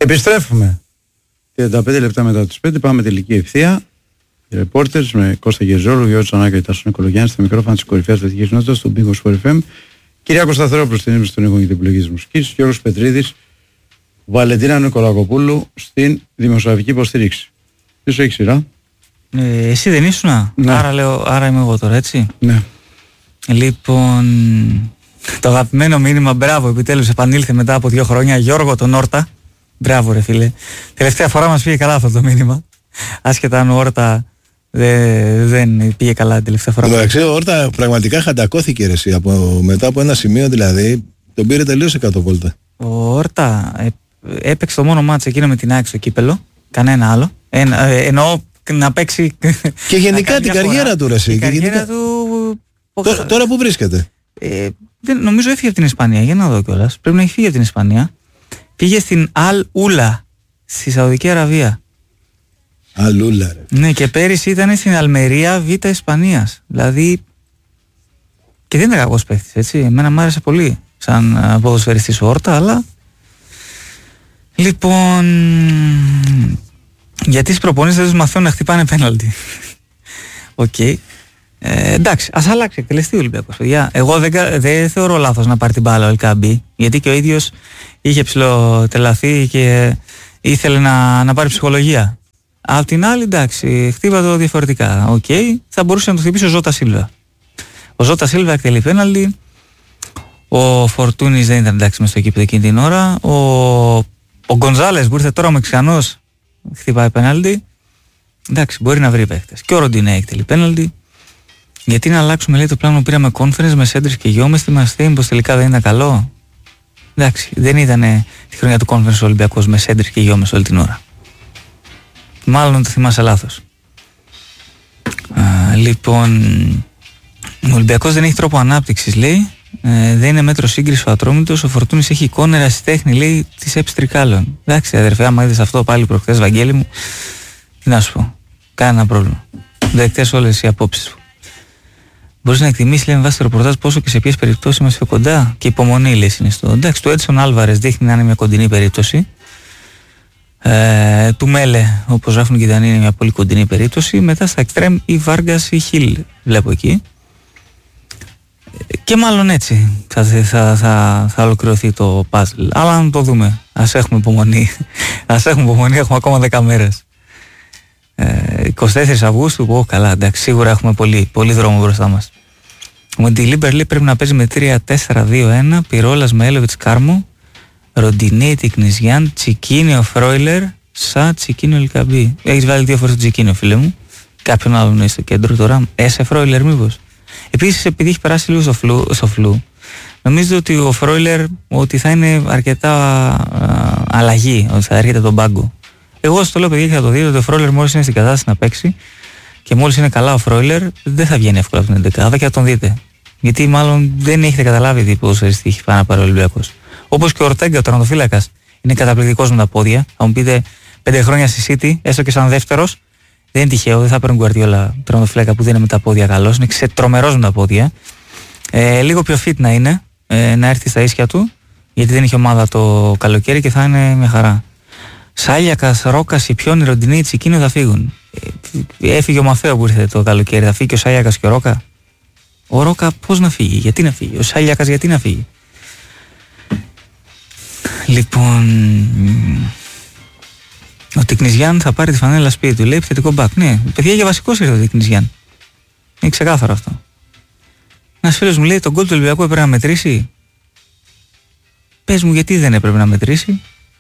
Επιστρέφουμε 35 λεπτά μετά τις 5. Πάμε τελική ευθεία. Οι ρεπόρτερς με Κώστα Γερζόλου, Γιώργο Τσανάκα και Τάσο Νικολογιάννη στα μικρόφωνα της κορυφαίας αθλητικής κοινότητας του Big Sport FM. Κυριάκος Σταθερόπουλος στην ύμνηση των ήχων και την επιλογή της μουσικής. Γιώργος Πετρίδης, Βαλεντίνα Νικολακοπούλου στην δημοσιογραφική υποστήριξη. Τι σου έχει σειρά? Εσύ δεν ήσουνα? Ναι. Άρα είμαι εγώ τώρα, έτσι. Ναι. Λοιπόν, το αγαπημένο μήνυμα, μπράβο, επιτέλους επανήλθε μετά από 2 χρόνια. Γιώργο τον Όρτα. Μπράβο, ρε φίλε. Τελευταία φορά μας πήγε καλά αυτό το μήνυμα. Άσχετα αν ο Όρτα δεν πήγε καλά την τελευταία φορά. Εντάξει, ο Όρτα πραγματικά χαντακώθηκε, ρε, εσύ, μετά από ένα σημείο, δηλαδή τον πήρε τελείως 100 βόλτα. Ο Όρτα έπαιξε το μόνο μάτς εκείνο με την ΑΕΚ στο κύπελο. Κανένα άλλο. Εννοώ να παίξει. Και γενικά την καριέρα του, ρε, εσύ. Η καριέρα του. Τώρα που βρίσκεται? Νομίζω έφυγε από την Ισπανία. Για να δω κιόλας. Πρέπει να έχει φύγει από την Ισπανία. Πήγε στην Αλ Ούλα στη Σαουδική Αραβία. Αλ Ούλα, ρε. Ναι, και πέρυσι ήταν στην Αλμερία Β' Ισπανίας. Δηλαδή. Και δεν ήταν κακός παίκτης, έτσι. Εμένα μου άρεσε πολύ σαν ποδοσφαιριστής ο Όρτα, αλλά. Λοιπόν. Γιατί στις προπονήσεις δεν τους μαθαίνουν να χτυπάνε πέναλτι. Οκ. Εντάξει, ας αλλάξει εκτελεστή ο Ολυμπιακός, παιδιά. Εγώ δεν θεωρώ λάθος να πάρει την μπάλα ο Ελκάμπη, γιατί και ο ίδιος είχε ψηλοτελαθεί και ήθελε να πάρει ψυχολογία. Απ' την άλλη, εντάξει, χτύπα το διαφορετικά. Οκ, θα μπορούσε να το χτυπήσει ο Ζώτα Σίλβα. Ο Ζώτα Σίλβα εκτελεί πέναλτι. Ο Φορτούνης δεν ήταν εντάξει μες στο κήπεδο εκείνη την ώρα. Ο Γκονζάλες που ήρθε τώρα ο Μεξικανός χτυπάει πέναλτι. Εντάξει, μπορεί να βρει παίχτες. Και ο Ροντινέ εκτελεί πέναλτι. Γιατί να αλλάξουμε, λέει, το πλάνο που πήραμε conference με Σέντρις και Γιώμες, θυμάστε πως τελικά δεν ήταν καλό? Εντάξει, δεν ήταν τη χρονιά του conference ο Ολυμπιακός με Σέντρις και Γιώμες όλη την ώρα. Μάλλον το θυμάσαι λάθος. Λοιπόν, ο Ολυμπιακός δεν έχει τρόπο ανάπτυξης, λέει. Δεν είναι μέτρο σύγκριση ο Ατρόμητος. Ο Φορτούνης έχει εικόνα ερασιτέχνη, λέει, της ΕΠΣ Τρικάλων. Εντάξει, αδερφέ, άμα είδες αυτό πάλι προχθές, Βαγγέλη μου, τι να σου πω. Κανένα πρόβλημα. Δεκτές όλες οι απόψεις σου. Μπορείς να εκτιμήσεις, λέει, με βάση το ρεπορτάζ πόσο και σε ποιες περιπτώσεις είμαστε κοντά. Και υπομονή, λέει, συνιστώ. Εντάξει, του Έτσον Άλβαρες δείχνει να είναι μια κοντινή περίπτωση. Του Μέλε, όπως γράφουν και οι Δανείοι, είναι μια πολύ κοντινή περίπτωση. Μετά στα Εκτρέμ ή Βάργκας ή Χιλ, βλέπω εκεί. Και μάλλον έτσι θα ολοκληρωθεί το puzzle. Αλλά να το δούμε. Ας έχουμε υπομονή. Έχουμε ακόμα 10 μέρες. 24 Αυγούστου, καλά, εντάξει, σίγουρα έχουμε πολύ δρόμο μπροστά μας. Ο Μοντιλίμπερ, λέει, πρέπει να παίζει με 3-4-2-1, Πυρόλας με Έλοβιτς Κάρμο, Ροντινέι Τικνιζιάν, Τσικίνιο Φρόιλερ, Σα Τσικίνιο Ελκαμπή. Έχεις βάλει 2 φορές το Τσικίνιο, φίλε μου. Κάποιον άλλον είναι στο κέντρο τώρα. Έσε Φρόιλερ, μήπως? Επίσης, επειδή έχει περάσει λίγο στο φλου, νομίζω ότι ο Φρόιλερ ότι θα είναι αρκετά αλλαγή, ότι θα έρχεται τον πάγκο. Εγώ στο λέω, παιδιά, και θα το δείτε ότι ο Φρόιλερ μόλις είναι στην κατάσταση να παίξει και μόλις είναι καλά ο Φρόιλερ, δεν θα βγαίνει εύκολα από την 11η και θα τον δείτε. Γιατί μάλλον δεν έχετε καταλάβει τι ποδοσφαιριστή έχει πάει να πάρει ο Ολυμπιακός. Όπως και ο Ορτέγκα, ο τερματοφύλακας, είναι καταπληκτικός με τα πόδια. Θα μου πείτε 5 χρόνια στη City, έστω και σαν δεύτερος, δεν είναι τυχαίο, δεν θα παίρνει Γκουαρδιόλα τερματοφύλακα που δεν είναι με τα πόδια καλός, είναι τρομερός με τα πόδια. Λίγο πιο fit να είναι, να έρθει στα ίσια του, γιατί δεν είχε ομάδα το καλοκαίρι και θα είναι μια χαρά. Σάλιακας, Ρόκας, Ιπιόνι, Ροντινέι, Τσικίνιο θα φύγουν. Έφυγε ο Μαθαίο που ήρθε το καλοκαίρι, θα φύγει και ο Σάλιακας και ο Ρόκα. Ο Ρόκα πώς να φύγει, γιατί να φύγει, ο Σάλιακας γιατί να φύγει? Λοιπόν, ο Τικνιζιάν θα πάρει τη φανέλα σπίτι του, λέει, επιθετικό μπακ. Ναι, παιδιά, για βασικός ήρθε ο Τικνιζιάν. Είναι ξεκάθαρο αυτό. Ένας φίλος μου λέει, τον γκολ του Ολυμπιακού έπρεπε να μετρήσει. Πες μου, γιατί δεν έπρεπε να μετρήσει?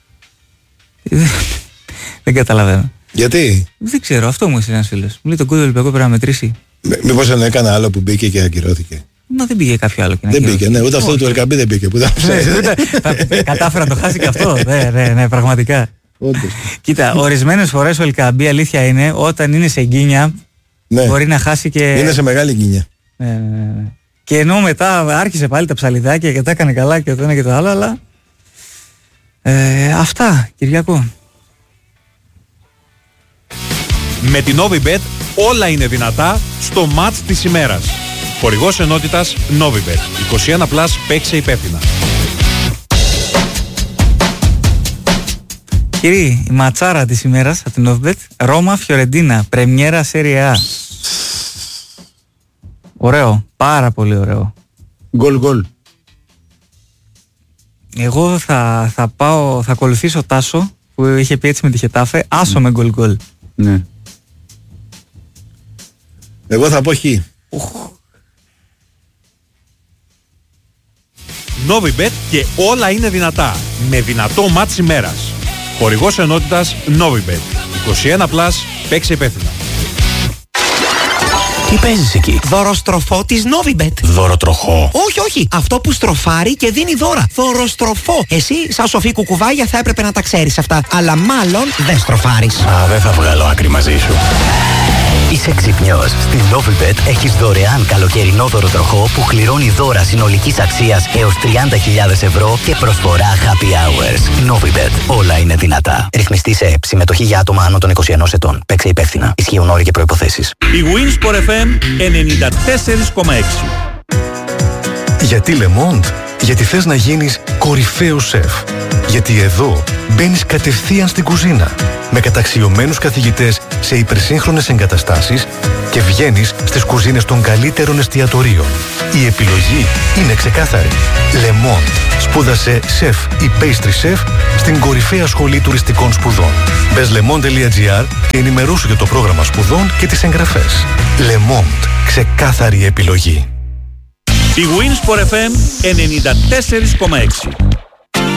Δεν καταλαβαίνω. Γιατί? Δεν ξέρω, αυτό μου έστειλε ένας φίλος. Μου λέει, τον γκολ του Ολυμπιακού έπρεπε να μετρήσει. Μήπως δεν έκανε άλλο που μπήκε και ακυρώθηκε? Μα δεν πήγε κάποιο άλλο και να δεν πήγε, ναι, ούτε αυτό του Ελκαμπή δεν πήγε. Κατάφερα να το χάσει και αυτό. Ναι, πραγματικά. Κοίτα, ορισμένες φορές ο Ελκαμπή, αλήθεια είναι, όταν είναι σε γκίνια, μπορεί να χάσει και. Είναι σε μεγάλη γκίνια. Ναι. Και ενώ μετά άρχισε πάλι τα ψαλιδάκια και τα έκανε καλά και το ένα και το άλλο, αλλά. Αυτά, Κυριακό. Με την Novibet όλα είναι δυνατά στο μάτς της ημέρας. Χορηγός ενότητας Novibet. 21+, παίξε υπεύθυνα. Κύριοι, η ματσάρα της ημέρας από την Novibet, Ρώμα Φιωρεντίνα, πρεμιέρα Serie A. Ωραίο, πάρα πολύ ωραίο. Γκολ. Εγώ θα ακολουθήσω Τάσο που είχε πει έτσι με τη Χετάφε, άσο με γκολ. Ναι. Εγώ θα πω χ. Novibet και όλα είναι δυνατά. Με δυνατό μάτς ημέρας. Χορηγός ενότητας Novibet. 21+, παίξε υπεύθυνα. Τι παίζεις εκεί? Δωροστροφό της Novibet. Δωροτροχό. Όχι. Αυτό που στροφάρει και δίνει δώρα. Δωροστροφό. Εσύ, σαν σοφή κουκουβάγια, θα έπρεπε να τα ξέρεις αυτά. Αλλά μάλλον δεν στροφάρεις. Δεν θα βγάλω άκρη μαζί σου. Είσαι ξυπνιός. Στη Novibet έχεις δωρεάν καλοκαιρινό δωροτροχό που κληρώνει δώρα συνολικής αξίας έως 30.000 ευρώ και προσφορά happy hours. Novibet. Όλα είναι δυνατά. Ρυθμιστή σε ΕΠ. Συμμετοχή για άτομα άνω των 21 ετών. Παίξε υπεύθυνα. Ισχύουν όροι και προϋποθέσεις. Η Winsport FM 94,6. Γιατί Le Monde? Γιατί θες να γίνεις κορυφαίος σεφ. Γιατί εδώ μπαίνεις κατευθείαν στην κουζίνα με καταξιωμένους καθηγητές σε υπερσύγχρονες εγκαταστάσεις και βγαίνεις στις κουζίνες των καλύτερων εστιατορίων. Η επιλογή είναι ξεκάθαρη. Le Monde. Σπούδασε σεφ ή pastry chef στην κορυφαία σχολή τουριστικών σπουδών. Μπες lemonde.gr και ενημερώσου για το πρόγραμμα σπουδών και τις εγγραφές. Le Monde. Ξεκάθαρη επιλογή. Η Winsport FM 94,6.